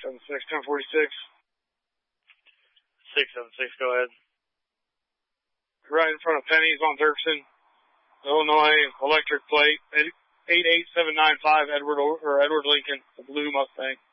676, 1046. 676, go ahead. Right in front of Penny's on Dirksen, Illinois, electric plate, 88795, Edward Lincoln, the blue Mustang.